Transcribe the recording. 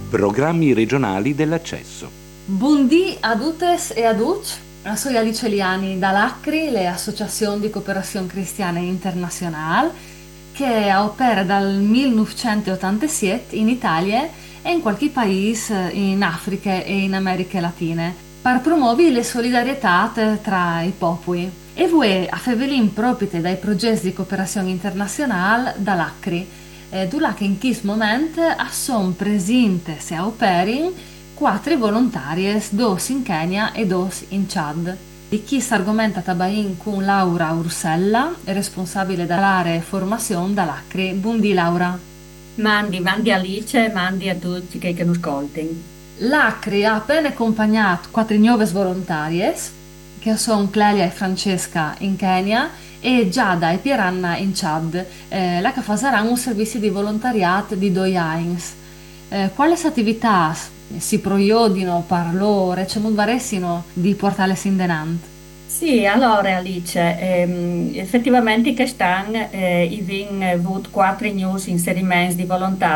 Programmi regionali dell'accesso. Buondì a tuttes e a tutti. Sono Alice Liani dall'ACRI, l'Associazione di Cooperazione Cristiana Internazionale, che opera dal 1987 in Italia e in qualche paese in Africa e in Americhe Latine, per promuovere le solidarietà tra i popoli. E voi a Fevelin proprio dai progetti di cooperazione internazionale dall'ACRI, dove che in questo momento sono presenti se operin quattro volontarie, dos in Kenya e dos in Chad. Di chi si argomenta tabain con Laura Ursella, responsabile dell'area formazione dall'ACRI. Buondì Laura. Mandi Alice, mandi a tutti che non ascoltano. L'ACRI ha appena accompagnato quattro nuove volontarie, che sono Clelia e Francesca in Kenya e Giada e Pieranna in Chad, la che faranno un servizio di volontariato di 2 anni. Quali attività si proiodino per loro, ci varessino di portare in denant? Sì, allora Alice, effettivamente quest'anno i vin avuto quattro news inserimenti di volontari